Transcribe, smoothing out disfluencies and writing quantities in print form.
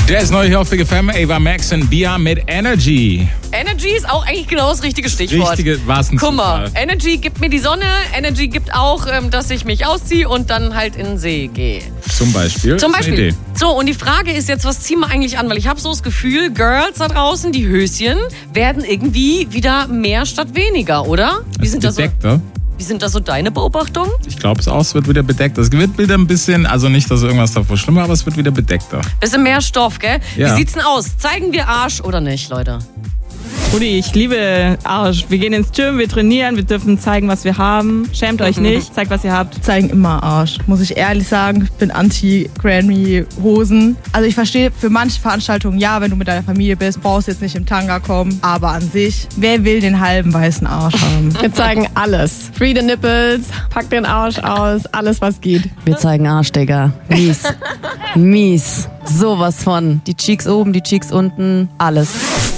Der ist neu hier auf Big FM. Ava Max und Bia mit Energy. Energy ist auch eigentlich genau das richtige Stichwort. Was ein Guck mal, Zufall. Energy gibt mir die Sonne, Energy gibt auch, dass ich mich ausziehe und dann halt in den See gehe. Zum Beispiel. Zum Das ist eine Beispiel. Idee. So, und die Frage ist jetzt, was ziehen wir eigentlich an? Weil ich habe so das Gefühl, Girls da draußen, die Höschen, werden irgendwie wieder mehr statt weniger, oder? Wie sind das so? Bedeckter. Wie sind das so deine Beobachtungen? Ich glaube, es wird wieder bedeckt. Es wird wieder ein bisschen, also nicht, dass irgendwas davor schlimm war, aber es wird wieder bedeckter. Bisschen mehr Stoff, gell? Ja. Wie sieht's denn aus? Zeigen wir Arsch oder nicht, Leute? Rudi, ich liebe Arsch. Wir gehen ins Gym, wir trainieren, wir dürfen zeigen, was wir haben. Schämt euch nicht, zeigt, was ihr habt. Zeigen immer Arsch, muss ich ehrlich sagen. Ich bin anti-Granny-Hosen. Also ich verstehe für manche Veranstaltungen, ja, wenn du mit deiner Familie bist, brauchst du jetzt nicht im Tanga kommen. Aber an sich, wer will den halben weißen Arsch haben? Wir zeigen alles. Free the nipples, pack den Arsch aus, alles was geht. Wir zeigen Arsch, Digga. Mies. Mies. Sowas von. Die Cheeks oben, die Cheeks unten, alles.